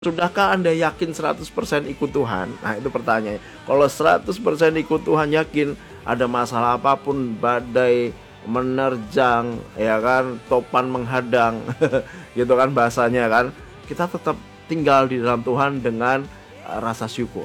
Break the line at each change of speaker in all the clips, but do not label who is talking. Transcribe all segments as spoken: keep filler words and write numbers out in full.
Sudahkah Anda yakin seratus persen ikut Tuhan? Nah, itu pertanyaannya. Kalau seratus persen ikut Tuhan, yakin ada masalah apapun, badai menerjang, ya kan, topan menghadang, gitu kan bahasanya kan, kita tetap tinggal di dalam Tuhan dengan uh, rasa syukur.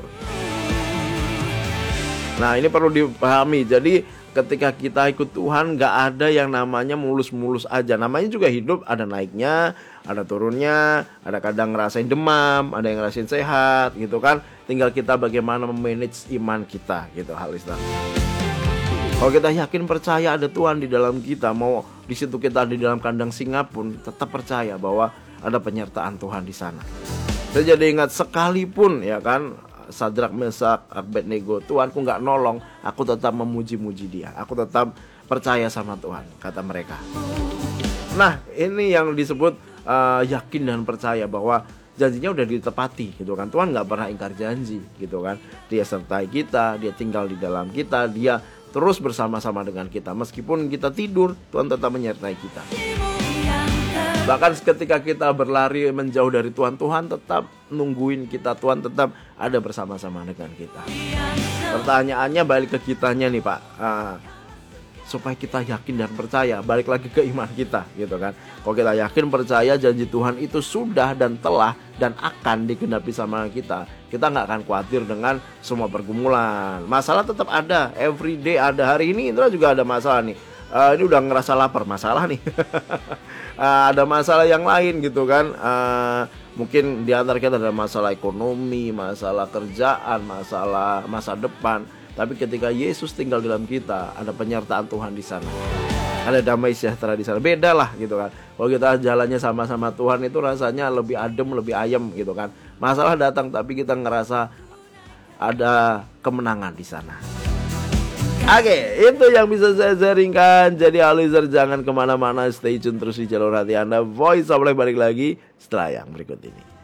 Nah, ini perlu dipahami. Jadi ketika kita ikut Tuhan, gak ada yang namanya mulus-mulus aja. Namanya juga hidup, ada naiknya, ada turunnya, ada kadang ngerasain demam, ada yang ngerasain sehat, gitu kan. Tinggal kita bagaimana memanage iman kita, gitu hal Islam. Kalau kita yakin percaya ada Tuhan di dalam kita, mau di situ kita di dalam kandang singa pun tetap percaya bahwa ada penyertaan Tuhan di sana. Saya jadi ingat sekalipun, ya kan, Sadrak, Mesak, Abednego, Tuhanku gak nolong, aku tetap memuji-muji dia, aku tetap percaya sama Tuhan, kata mereka. Nah, ini yang disebut uh, yakin dan percaya bahwa janjinya udah ditepati, gitu kan. Tuhan gak pernah ingkar janji, gitu kan. Dia sertai kita, dia tinggal di dalam kita, dia terus bersama-sama dengan kita. Meskipun kita tidur, Tuhan tetap menyertai kita. Bahkan ketika kita berlari menjauh dari Tuhan, Tuhan tetap nungguin kita, Tuhan tetap ada bersama-sama dengan kita. Pertanyaannya balik ke kitanya nih Pak, uh, supaya kita yakin dan percaya, balik lagi ke iman kita, gitu kan. Kalau kita yakin percaya janji Tuhan itu sudah dan telah dan akan digenapi sama kita, kita nggak akan khawatir dengan semua pergumulan. Masalah tetap ada, every day ada. Hari ini Indra juga ada masalah nih. Uh, ini udah ngerasa lapar, masalah nih. uh, ada masalah yang lain, gitu kan. Uh, mungkin di antara kita ada masalah ekonomi, masalah kerjaan, masalah masa depan. Tapi ketika Yesus tinggal dalam kita, ada penyertaan Tuhan di sana. Ada damai sejahtera di sana. Beda lah, gitu kan. Kalau kita jalannya sama-sama Tuhan itu rasanya lebih adem, lebih ayem, gitu kan. Masalah datang tapi kita ngerasa ada kemenangan di sana. Oke, itu yang bisa saya sharingkan. Jadi Alizer jangan kemana-mana, stay tune terus di jalur hati Anda. Voice of Life balik lagi setelah yang berikut ini.